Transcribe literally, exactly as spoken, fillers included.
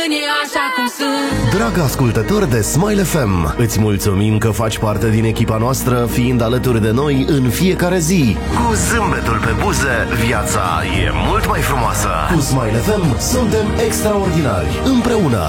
așa cum sunt. Drag ascultător de Smile F M, îți mulțumim că faci parte din echipa noastră, fiind alături de noi în fiecare zi. Cu zâmbetul pe buze, viața e mult mai frumoasă. Cu Smile F M suntem extraordinari. Împreună